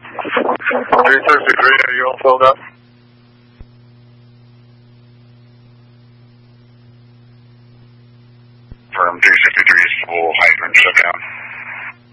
363, are you all filled up? Firm 363 is full, hydrant shut down.